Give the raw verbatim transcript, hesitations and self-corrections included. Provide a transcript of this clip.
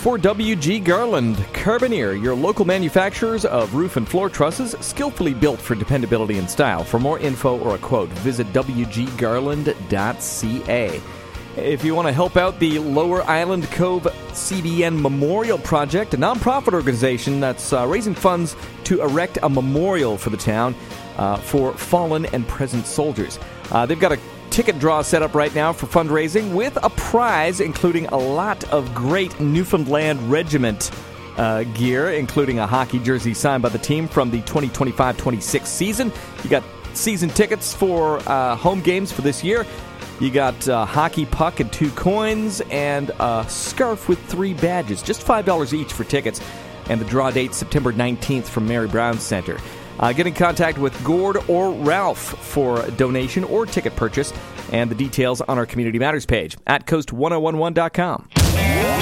for W G. Garland. Carboneer, your local manufacturers of roof and floor trusses, skillfully built for dependability and style. For more info or a quote, visit w g garland dot c a. If you want to help out the Lower Island Cove C B N Memorial Project, a nonprofit organization that's uh, raising funds to erect a memorial for the town uh, for fallen and present soldiers. Uh, they've got a ticket draw set up right now for fundraising with a prize including a lot of great Newfoundland Regiment uh, gear, including a hockey jersey signed by the team from the twenty twenty-five twenty-six season. You got season tickets for uh, home games for this year. You got a hockey puck and two coins and a scarf with three badges. Just five dollars each for tickets. And the draw date September nineteenth from Mary Brown Center. Uh, get in contact with Gord or Ralph for donation or ticket purchase. And the details on our Community Matters page at coast ten eleven dot com.